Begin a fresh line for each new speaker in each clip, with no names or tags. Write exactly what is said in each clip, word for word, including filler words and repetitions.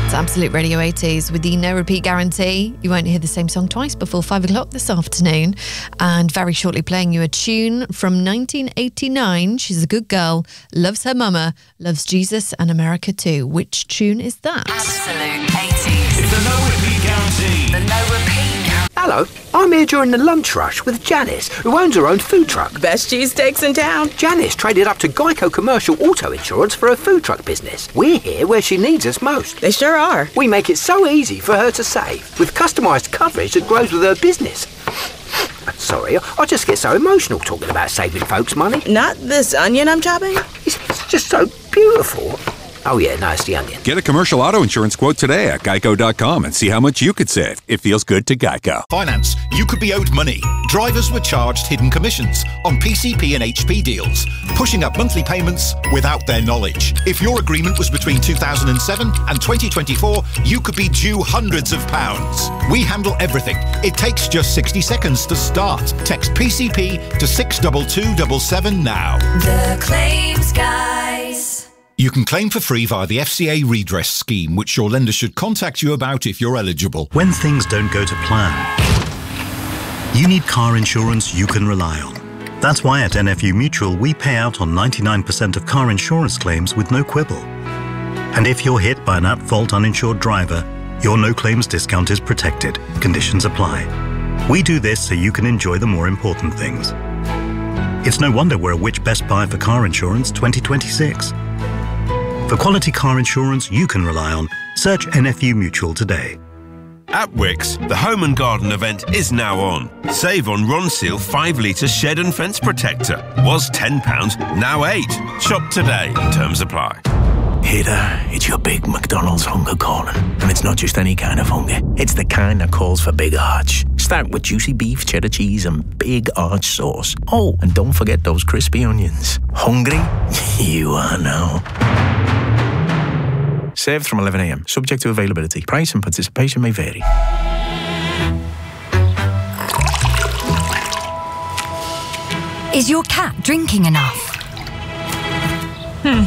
It's Absolute Radio eighties with the no repeat guarantee. You won't hear the same song twice before five o'clock this afternoon. And very shortly playing you a tune from nineteen eighty-nine. She's a good girl, loves her mama, loves Jesus and America too. Which tune is that?
Absolute eighties.
It's the no repeat guarantee.
The no repeat guarantee.
Hello, I'm here during the lunch rush with Janice, who owns her own food truck.
Best cheesesteaks in town.
Janice traded up to Geico Commercial Auto Insurance for her food truck business. We're here where she needs us most.
They sure are.
We make it so easy for her to save, with customised coverage that grows with her business. Sorry, I just get so emotional talking about saving folks money.
Not this onion I'm chopping?
It's, it's just so beautiful. Oh yeah, no, it's the onion.
Get a commercial auto insurance quote today at geico dot com and see how much you could save. It feels good to Geico.
Finance. You could be owed money. Drivers were charged hidden commissions on P C P and H P deals, pushing up monthly payments without their knowledge. If your agreement was between two thousand seven and twenty twenty-four, you could be due hundreds of pounds. We handle everything. It takes just sixty seconds to start. Text P C P to six two two seven seven now.
The Claims Guys.
You can claim for free via the F C A redress scheme, which your lender should contact you about if you're eligible.
When things don't go to plan, you need car insurance you can rely on. That's why at N F U Mutual we pay out on ninety-nine percent of car insurance claims with no quibble. And if you're hit by an at-fault uninsured driver, your no-claims discount is protected. Conditions apply. We do this so you can enjoy the more important things. It's no wonder we're a Which Best Buy for Car Insurance twenty twenty-six. For quality car insurance you can rely on, search N F U Mutual today.
At Wickes, the Home and Garden event is now on. Save on Ronseal five litre shed and fence protector. Was ten pounds, now eight. Shop today. Terms apply.
Hey there, it's your big McDonald's hunger calling. And it's not just any kind of hunger. It's the kind that calls for big arch. Start with juicy beef, cheddar cheese and big arch sauce. Oh, and don't forget those crispy onions. Hungry? You are now. Served from eleven a m, subject to availability. Price and participation may vary.
Is your cat drinking enough?
Hmm.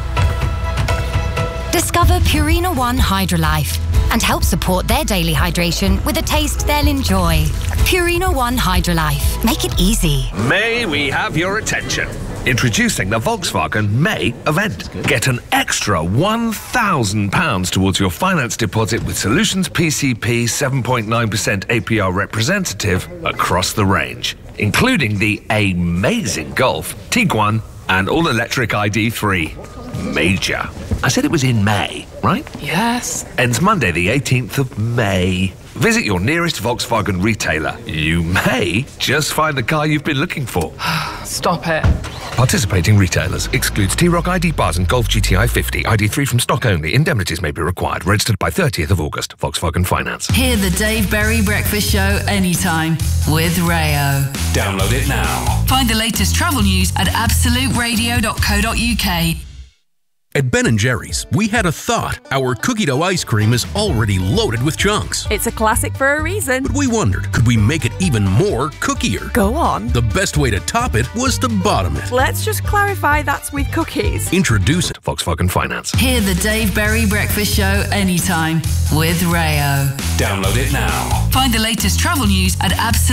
Discover Purina One Hydrolife and help support their daily hydration with a taste they'll enjoy. Purina One Hydrolife. Make it easy.
May we have your attention? Introducing the Volkswagen May event. Get an extra one thousand pounds towards your finance deposit with Solutions P C P seven point nine percent A P R representative across the range, including the amazing Golf, Tiguan and all-electric I D three. Major. I said it was in May, right?
Yes.
Ends Monday the eighteenth of May. Visit your nearest Volkswagen retailer. You may just find the car you've been looking for.
Stop it.
Participating retailers. Excludes T-Roc I D bars and Golf G T I fifty. I D three from stock only. Indemnities may be required. Registered by thirtieth of August. Volkswagen Finance.
Hear the Dave Berry Breakfast Show anytime with Rayo.
Download it now.
Find the latest travel news at absolute radio dot co dot uk.
At Ben and Jerry's, we had a thought. Our cookie dough ice cream is already loaded with chunks.
It's a classic for a reason.
But we wondered, could we make it even more cookier?
Go on.
The best way to top it was to bottom it.
Let's just clarify that's with cookies.
Introduce it.
Volkswagen Finance.
Hear the Dave Berry Breakfast Show anytime with Rayo.
Download it now.
Find the latest travel news at absolute